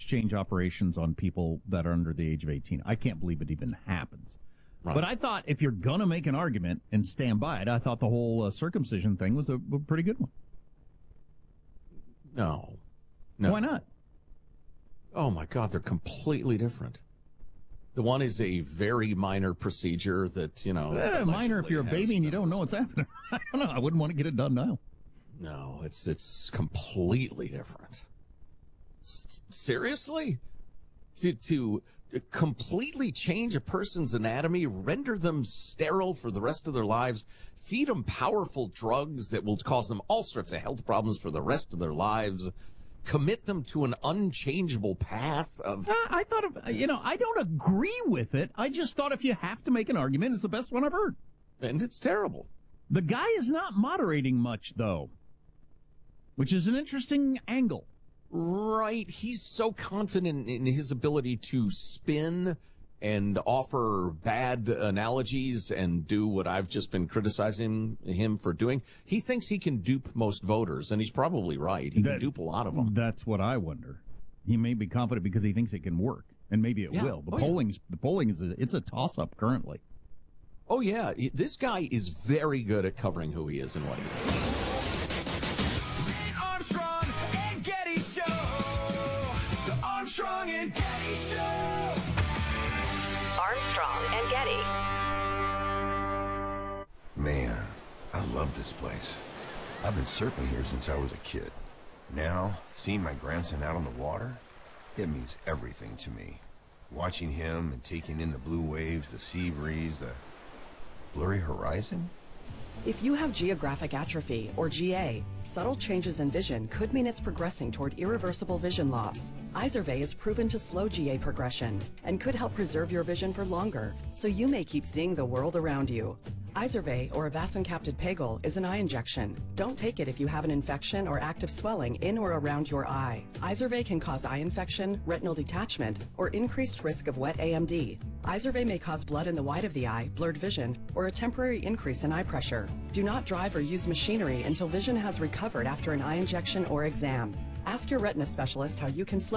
exchange operations on people that are under the age of 18. I can't believe it even happens. Right. But I thought if you're going to make an argument and stand by it, I thought the whole circumcision thing was a pretty good one. No. Why not? Oh, my God, they're completely different. The one is a very minor procedure that, minor if you're a baby and you don't know what's happening. I don't know. I wouldn't want to get it done now. No, it's completely different. Seriously? To completely change a person's anatomy, render them sterile for the rest of their lives, feed them powerful drugs that will cause them all sorts of health problems for the rest of their lives, commit them to an unchangeable path of... I thought, I don't agree with it. I just thought if you have to make an argument, it's the best one I've heard. And it's terrible. The guy is not moderating much, though, which is an interesting angle. Right. He's so confident in his ability to spin and offer bad analogies and do what I've just been criticizing him for doing. He thinks he can dupe most voters, and he's probably right. He can dupe a lot of them. That's what I wonder. He may be confident because he thinks it can work, and maybe it will. The polling is it's a toss-up currently. Oh, yeah. This guy is very good at covering who he is and what he is. Armstrong and Getty Show. Armstrong and Getty. Man, I love this place. I've been surfing here since I was a kid. Now, seeing my grandson out on the water, it means everything to me. Watching him and taking in the blue waves, the sea breeze, the blurry horizon. If you have geographic atrophy, or GA, subtle changes in vision could mean it's progressing toward irreversible vision loss. Izervay is proven to slow GA progression and could help preserve your vision for longer, so you may keep seeing the world around you. Izervay, or avacincaptad pegol, is an eye injection. Don't take it if you have an infection or active swelling in or around your eye. Izervay can cause eye infection, retinal detachment, or increased risk of wet AMD. Izervay may cause blood in the white of the eye, blurred vision, or a temporary increase in eye pressure. Do not drive or use machinery until vision has recovered after an eye injection or exam. Ask your retina specialist how you can slow